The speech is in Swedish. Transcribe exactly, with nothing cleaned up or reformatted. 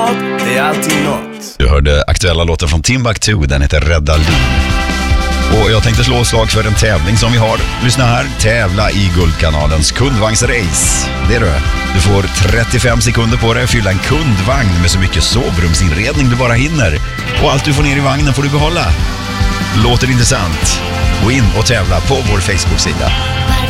mat, det är alltid något. Du hörde aktuella låtar från Timbuktu, den heter Rädda liv. Och jag tänkte slå slag för en tävling som vi har. Lyssna här, tävla i Guldkanalens kundvagnsrace. Det är du. Du får trettiofem sekunder på dig att fylla en kundvagn med så mycket sovrumsinredning du bara hinner. Och allt du får ner i vagnen får du behålla. Låter det intressant? Gå in och tävla på vår Facebook-sida.